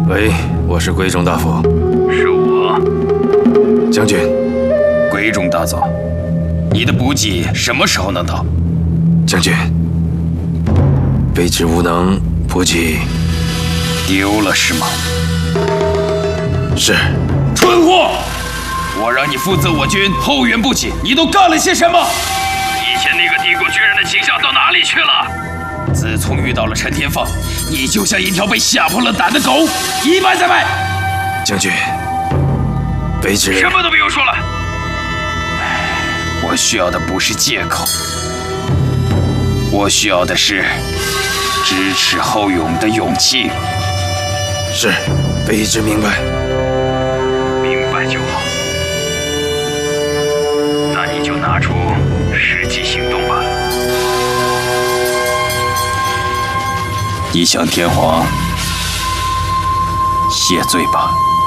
喂，我是归中大夫。 是我， 将军。 归中大佐，你的补给什么时候能到？ 将军，卑职无能，补给丢了是吗？ 是。 蠢货！我让你负责我军后援补给，你都干了些什么？以前那个帝国军人的形象到哪里去了？自从遇到了陈天放，你就像一条被吓破了胆的狗，一败再败。 将军，卑职什么都不用说了。我需要的不是借口，我需要的是支持后勇的勇气。 是，卑职明白。 明白就好。那你就拿出实际行动吧。你向天皇谢罪吧。